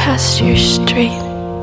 past your street.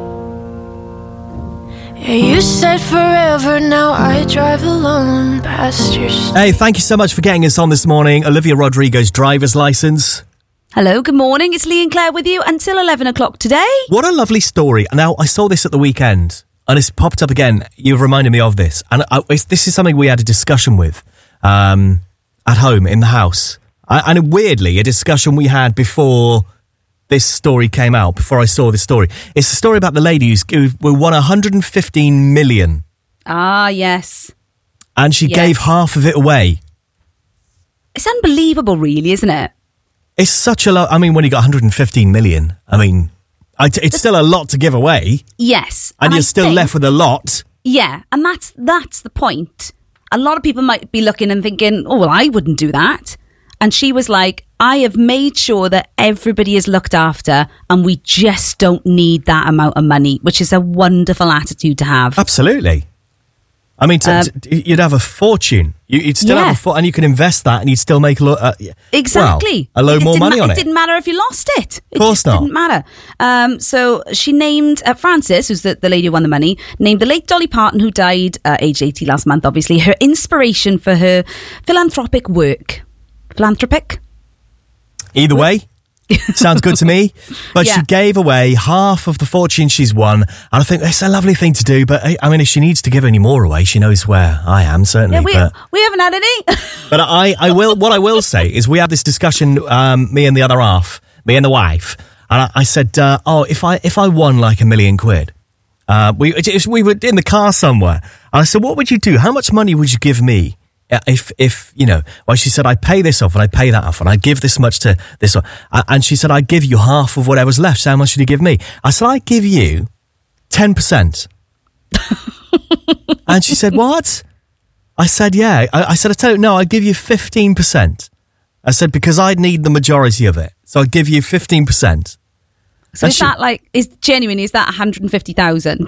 Yeah, you said forever, now I drive alone past your street. Hey, thank you so much for getting us on this morning. Olivia Rodrigo's driver's licence. Hello, good morning. It's Lee and Claire with you until 11 o'clock today. What a lovely story. Now, I saw this at the weekend, and it's popped up again. You've reminded me of this. And this is something we had a discussion with at home in the house. And weirdly, a discussion we had before this story came out, before I saw this story. It's a story about the lady who won 115 million. Ah, yes. And she gave half of it away. It's unbelievable, really, isn't it? It's such a lot. I mean, when you got 115 million, I mean, it's still a lot to give away. Yes. And you're still left with a lot. Yeah, and that's the point. A lot of people might be looking and thinking, oh, well, I wouldn't do that. And she was like, I have made sure that everybody is looked after and we just don't need that amount of money, which is a wonderful attitude to have. Absolutely. I mean, you'd have a fortune. You'd still have a fortune, and you can invest that and you'd still make exactly a load more money on it. It didn't matter if you lost it. Of course not. It didn't matter. So she named Frances, who's the lady who won the money, named the late Dolly Parton, who died aged 80 last month, obviously, her inspiration for her philanthropic work. Philanthropic? Either way, sounds good to me. But she gave away half of the fortune she's won. And I think it's a lovely thing to do. But I mean, if she needs to give any more away, she knows where I am, certainly. Yeah, we haven't had any. But I will. What I will say is we had this discussion, me and the other half, me and the wife. And I said, if I won like £1 million, we were in the car somewhere. And I said, what would you do? How much money would you give me? If you know, well, she said, I pay this off and I pay that off and I give this much to this one. And she said, I give you half of whatever's left. So how much should you give me? I said, I give you 10%. And she said, what? I said, yeah. I said, I tell you, no, I give you 15%. I said, because I'd need the majority of it. So I give you 15%. So is that is that 150,000?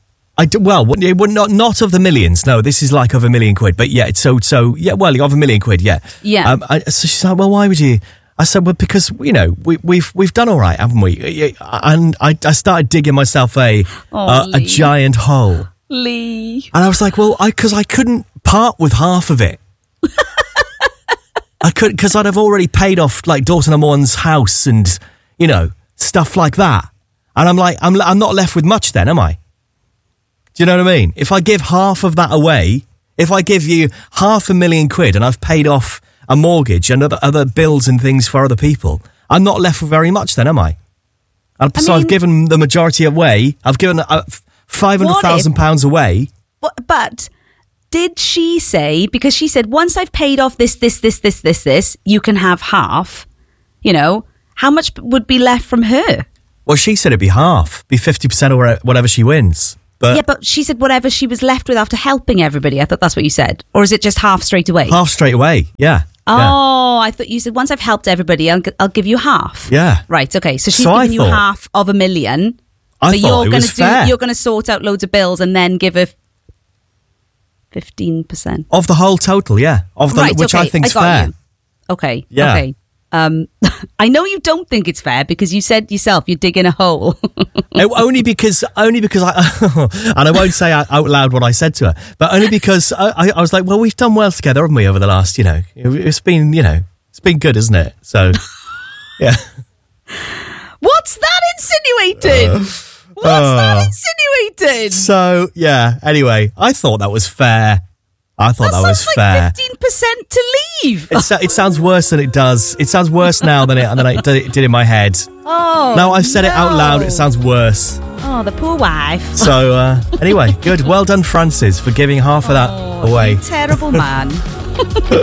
Not of the millions. No, this is like of £1 million. But yeah, of £1 million. Yeah. Yeah. So she's like, well, why would you? I said, well, because we've done all right, haven't we? And I started digging myself a giant hole. Lee. And I was like, well, because I couldn't part with half of it. I couldn't, because I'd have already paid off like Dawson and Morton's house and stuff like that. And I'm like, I'm not left with much then, am I? Do you know what I mean? If I give half of that away, if I give you £500,000 and I've paid off a mortgage and other bills and things for other people, I'm not left with very much then, am I? So I've given the majority away. I've given £500,000 away. But did she say, because she said, once I've paid off this, you can have half, how much would be left from her? Well, she said it'd be half, be 50% or whatever she wins. But she said whatever she was left with after helping everybody. I thought that's what you said. Or is it just half straight away? Half straight away, yeah. Oh, I thought you said once I've helped everybody, I'll give you half. Yeah. Right, okay. So she's giving you half of £1 million. I thought it was fair. You're going to sort out loads of bills and then give her 15%. Of the whole total, yeah. Which I think's fair. You. Okay, yeah. Okay. I know you don't think it's fair because you said yourself you're digging a hole. only because I and I won't say out loud what I said to her, but only because I was like, well, we've done well together, haven't we, over the last, it's been good, isn't it? So, yeah. What's that insinuating? So, yeah, anyway, I thought that was fair. I thought that was fair. 15% to leave. It sounds worse than it does. It sounds worse now than it did in my head. Oh, now I've said it out loud, it sounds worse. Oh, the poor wife. So, anyway, good. Well done, Frances, for giving half of that away. You terrible man.